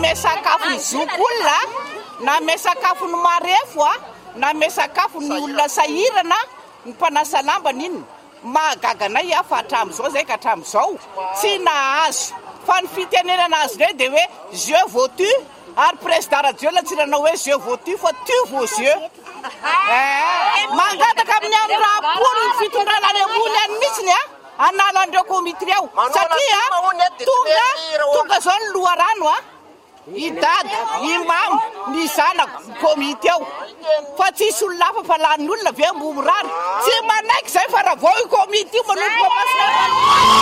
me sakafo ny zokolona na me sakafo ny marefo na me sakafo ny olona sahirana ny mpanasa lambana iny mahagaganay fa hatramin'izao zay ka hatramin'izao tsy nahazo fa ny fitenenana azy rey dia hoe jeu votu ary président radio latsiranao hoe jeu votu fa tu vos yeux mangataka amin'ny amin'ny rapolo ny fitondrana any ambony any mihitsiny anala andreo komitry ao satria tonga zao ny loharano idady imamo ny zanako komity ao fa tsisy olona hafa fa lanin'olona ve ambomorary tsy manaiky zay fa raha vao i komity io manolotra masina